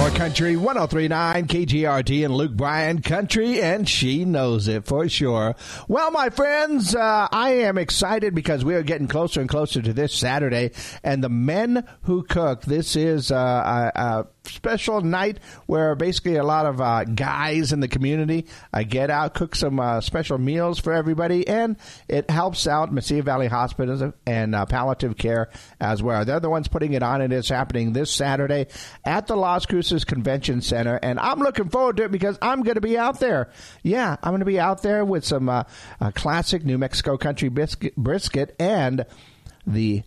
Your Country 103.9 KGRT and Luke Bryan Country, and she knows it for sure. Well, my friends, I am excited because we are getting closer and closer to this Saturday, and the Men Who Cook. This is a special night where basically a lot of guys in the community get out, cook some special meals for everybody, and it helps out Mesilla Valley Hospital and palliative care as well. They're the ones putting it on, and it's happening this Saturday at the Las Cruces Convention Center, and I'm looking forward to it because I'm going to be out there. Yeah, I'm going to be out there with some classic New Mexico country brisket and the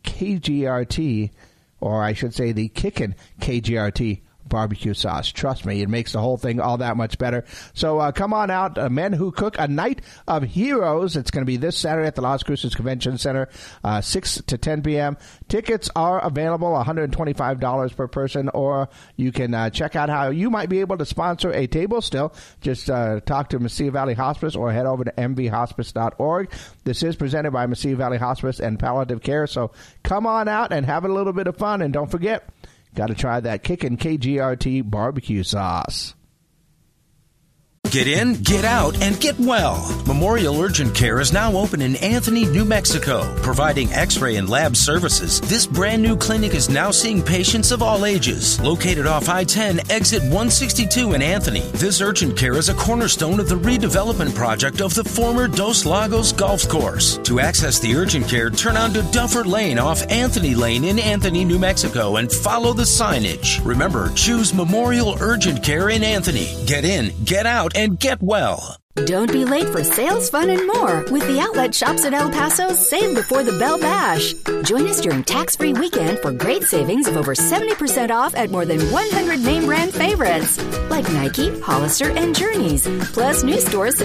KGRT, or I should say the Kickin' KGRT barbecue sauce. Trust me, it makes the whole thing all that much better. So come on out, Men Who Cook, a night of heroes. It's going to be this Saturday at the Las Cruces Convention Center, 6 to 10 p.m. Tickets are available, $125 per person, or you can check out how you might be able to sponsor a table still. Just talk to Mesilla Valley Hospice or head over to mvhospice.org. This is presented by Mesilla Valley Hospice and Palliative Care, so come on out and have a little bit of fun, and don't forget, got to try that Kickin' KGRT barbecue sauce. Get in, get out, and get well. Memorial Urgent Care is now open in Anthony, New Mexico, providing x-ray and lab services. This brand new clinic is now seeing patients of all ages. Located off I-10, exit 162 in Anthony, this urgent care is a cornerstone of the redevelopment project of the former Dos Lagos Golf Course. To access the urgent care, turn onto Duffer Lane off Anthony Lane in Anthony, New Mexico, and follow the signage. Remember, choose Memorial Urgent Care in Anthony. Get in, get out, and get well. Don't be late for sales, fun, and more with the Outlet Shops at El Paso's Save Before the Bell Bash. Join us during tax-free weekend for great savings of over 70% off at more than 100 name brand favorites like Nike, Hollister, and Journeys, plus new stores such